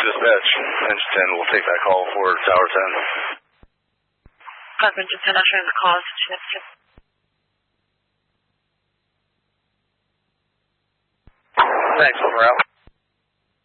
dispatch, Engine 10 will take that call for Tower 10. Engine 10, I'll show the call. Thanks, over out.